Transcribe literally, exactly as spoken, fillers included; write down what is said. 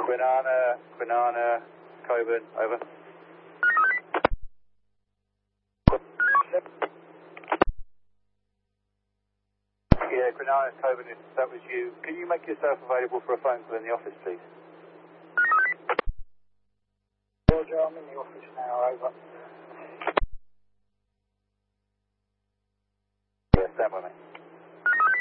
Quinana, Quinana, Coburn, over. Yeah, Quinana, Coburn, if that was you, can you make yourself available for a phone call in the office, please? Roger, I'm in the office now, over.